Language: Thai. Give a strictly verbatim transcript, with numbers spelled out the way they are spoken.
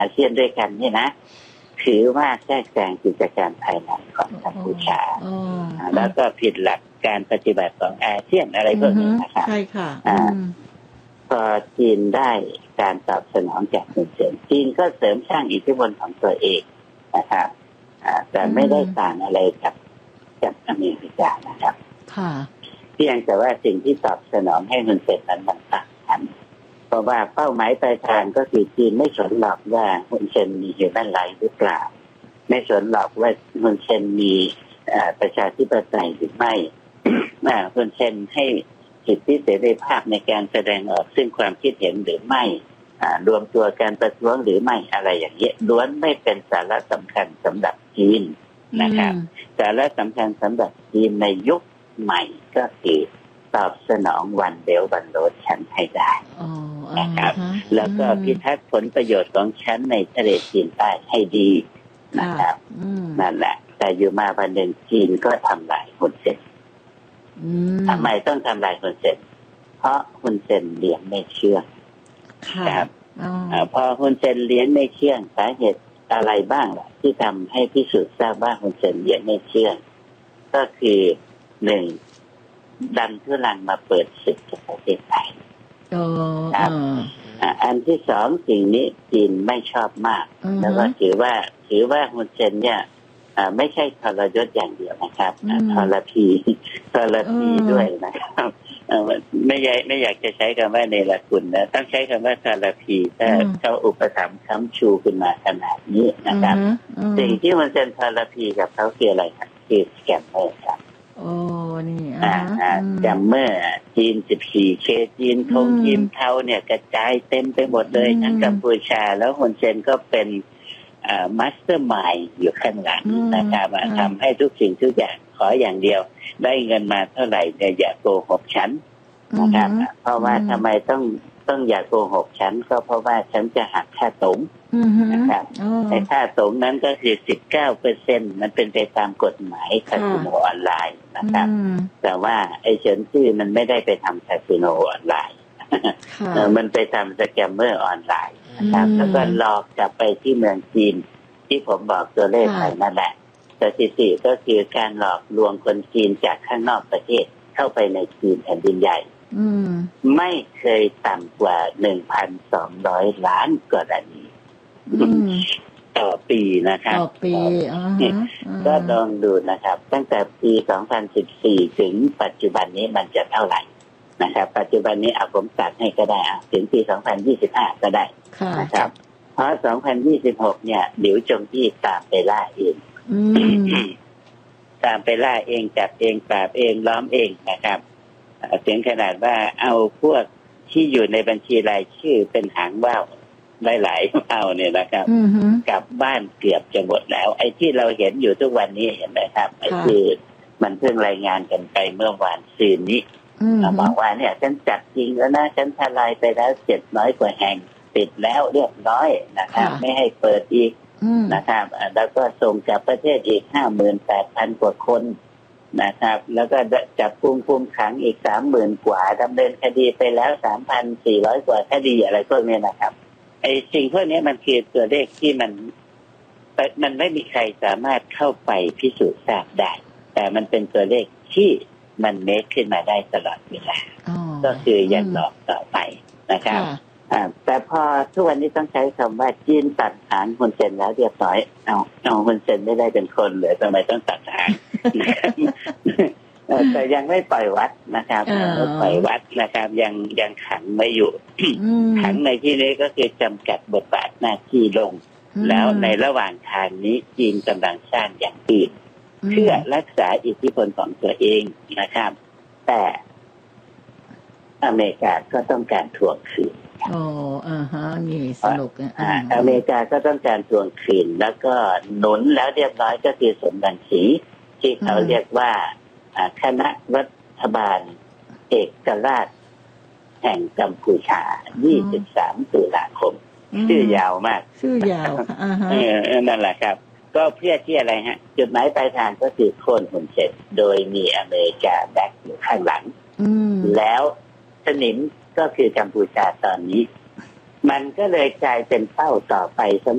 อาเซียนด้วยกันนี่นะถือว่าแทรกแซงกิจการภายในของกัมพูชาแล้วก็ผิดหลักการปฏิบัติของอาเซียนอะไรพวกนี้นะครับใช่ค่ะพอจีนได้การตอบสนองจากฮุนเซนจีนก็เสริมสร้างอิทธิพลของตัวเองนะครับแต่ไม่ได้ต่างอะไรกับกับอเมริกานะครับเพียงแต่ว่าสิ่งที่ตอบสนองให้ฮุนเซนนั้นมันต่างกันเพราะว่าเป้าหมายปลายทางก็คือจีนไม่สนหรอกว่าฮุนเซนมีฮิวแมนไรท์หรือเปล่าไม่สนหรอกว่าฮุนเซนมีประชาธิปไตยหรือไม่ฮุนเซนให้สิทธิเสรีภาพในการแสดงออกซึ่งความคิดเห็นหรือไม่รวมตัวการประท้วงหรือไม่อะไรอย่างเงี้ยล้วนไม่เป็นสาระสำคัญสำหรับจีนนะครับสาระสำคัญสำหรับจีนในยุคใหม่ก็คือตอบสนองวันเบลวันโรดฉันให้ได้นะครับแล้วก็พิทักษ์ผลประโยชน์ของฉันในทะเลจีนใต้ให้ดีนะครับนั่นแหละแต่อยู่มาวันหนึ่งจีนก็ทำลายฮุนเซนทำไมต้องทำลายฮุนเซนเพราะฮุนเซนเลี้ยงไม่เชื่องครับพอฮุนเซนเลี้ยงไม่เชื่องสาเหตุอะไรบ้างล่ะที่ทำให้พิสูจน์ทราบว่าฮุนเซนเลี้ยงไม่เชื่องก็คือหนึ่งดันทุรังมาเปิดศึกกับประเทศไทยครับอันที่สองสิ่งนี้จีนไม่ชอบมากแล้วก็ถือว่าถือว่าฮุนเซนเนี่ยไม่ใช่ทรยศอย่างเดียวนะครับทรพีทรพีด้วยนะครับไม่อยากไม่อยากจะใช้คำว่าเนรคุณนะต้องใช้คำว่าทรพีถ้าเขาอุปถัมภ์ค้ำชูขึ้นมาขนาดนี้นะครับสิ่งที่มันเป็นทรพีกับเขาคืออะไรครับคือสแกมเมอร์ครับโอ้นี่อ่าสแกมเมอร์จีนสิบสี่เคจีนทงจีนเทาเนี่ยกระจายเต็มไปหมดเลยทั้งกัมพูชาแล้วฮุนเซนก็เป็นอ่ามาสเตอร์มายด์อยู่ข้างหลังนะครับทำให้ทุกสิ่งทุกอย่างขออย่างเดียวได้เงินมาเท่าไหร่เนี่ยอย่าโกหกฉันนะครับเพราะว่าทำไมต้องต้องอย่าโกหกฉันก็เพราะว่าฉันจะหักค่าตงนะครับในค่าตงนั้นก็คือ สิบเก้าเปอร์เซ็นต์ มันเป็นไปตามกฎหมายคาสิโนออนไลน์นะครับแต่ว่าไอ้เฉินซื่อมันไม่ได้ไปทำคาสิโนออนไลน์มันไปทำสแกมเมอร์ออนไลน์นะครับแล้วก็หลอกกลับไปที่เมืองจีนที่ผมบอกตัวเลขไปนั่นแหละสถิติก็คือการหลอกลวงคนจีนจากข้างนอกประเทศเข้าไปในจีนแผ่นดินใหญ่ไม่เคยต่ำกว่า หนึ่งพันสองร้อย ล้านกรณีต่อปีนะครับต่อปีก็ลองดูนะครับตั้งแต่ปีสองพันสิบสี่ถึงปัจจุบันนี้มันจะเท่าไหร่นะครับปัจจุบันนี้เอาผมตัดให้ก็ได้อ่ะถึงปีสองพันยี่สิบห้าก็ได้นะครับเพราะสองพันยี่สิบหกเนี่ยหลิวจงจี้ตามไปล่าเองตามไปล่าเองจับเองปราบเองล้อมเองนะครับถึงขนาดว่าเอาพวกที่อยู่ในบัญชีรายชื่อเป็นหางว่าวหลายๆว่าวเนี่ยนะครับกลับบ้านเกือบจะหมดแล้วไอ้ที่เราเห็นอยู่ทุกวันนี้เห็นไหมครับไอ้ที่มันเพิ่งรายงานกันไปเมื่อวานซืนนี้บอกว่าเนี่ยฉันจัดจริงแล้วนะฉันทลายไปแล้วเจ็ดร้อยกว่าแห่งปิดแล้วเรียบร้อยนะครับไม่ให้เปิดอีกนะครับแล้วก็ส่งกลับประเทศอีก ห้าหมื่นแปดพัน กว่าคนนะครับแล้วก็จับกุมคุมขังอีก สามหมื่น กว่าดำเนินคดีไปแล้ว สามพันสี่ร้อย กว่าคดีอะไรพวกนี้นะครับไอ้สิ่งพวกนี้มันคือตัวเลขที่มันมันไม่มีใครสามารถเข้าไปพิสูจน์ทราบได้แต่มันเป็นตัวเลขที่มันเมคขึ้นมาได้ตลอดเวลาก็คือยังหลอกต่อไปนะครับแต่พอทุกวันนี้ต้องใช้คำว่าจีนตัดหางฮุนเซนแล้วเรียบร้อยเอาเอาฮุนเซนไม่ได้เป็นคนเลยทำไมต้องตัดหางแต่ยังไม่ปล่อยวัดนะครับไม่ปล่อยวัดนะครับยังยังขังไม่อยู่ขังในที่นี้ก็คือจำกัดบทบาทหน้าที่ลงแล้วในระหว่างทางนี้จีนกำลังสร้างอย่างอื่นเพื่อรักษาอิทธิพลของตัวเองนะครับแต่อเมริกาก็ต้องการทวงคืนโอ้อ่าฮะนี่สนุกอ่าอเมริกาก็ต้องการทวงคืนแล้วก็หนุนแล้วเรียบร้อยก็คือสมบัติสีที่เขาเรียกว่าคณะรัฐบาลเอกราชแห่งกัมพูชายี่สิบสามตุลาคมชื่อยาวมากชื่อยาวอ่าฮะนั่นแหละครับก็เพื่อที่อะไรฮะจุดหมายปลายทางก็คือโค่นฮุนเซนโดยมีอเมริกาแบ็คอยู่ข้างหลังแล้วสนิมก็คือกัมพูชาตอนนี้มันก็เลยกลายเป็นเป้าต่อไป